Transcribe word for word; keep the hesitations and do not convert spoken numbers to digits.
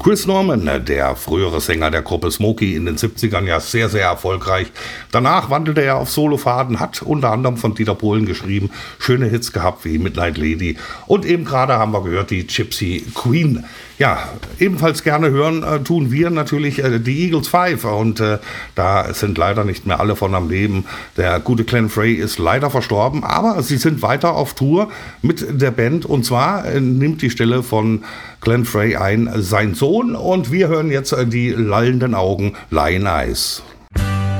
Chris Norman, der frühere Sänger der Gruppe Smokey in den siebzigern, ja sehr, sehr erfolgreich. Danach wandelte er auf Solofaden, hat unter anderem von Dieter Bohlen geschrieben, schöne Hits gehabt wie Midnight Lady und eben gerade haben wir gehört die Gypsy Queen. Ja, ebenfalls gerne hören äh, tun wir natürlich äh, die Eagles Five und äh, da sind leider nicht mehr alle von am Leben. Der gute Glenn Frey ist leider verstorben, aber sie sind weiter auf Tour mit der Band und zwar äh, nimmt die Stelle von Glenn Frey ein sein Sohn und wir hören jetzt äh, die lallenden Augen Lion Eyes.